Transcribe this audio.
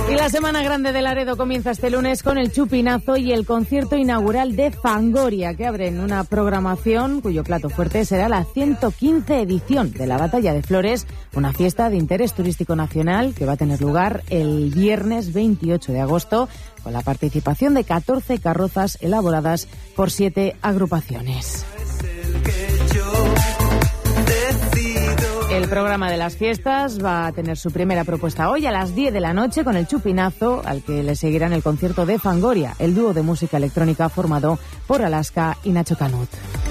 Y la Semana Grande de Laredo comienza este lunes con el chupinazo y el concierto inaugural de Fangoria, que abren una programación cuyo plato fuerte será la 115 edición de la Batalla de Flores, una fiesta de interés turístico nacional que va a tener lugar el viernes 28 de agosto con la participación de 14 carrozas elaboradas por 7 agrupaciones. El programa de las fiestas va a tener su primera propuesta hoy a las 10 de la noche con el chupinazo, al que le seguirán el concierto de Fangoria, el dúo de música electrónica formado por Alaska y Nacho Canut.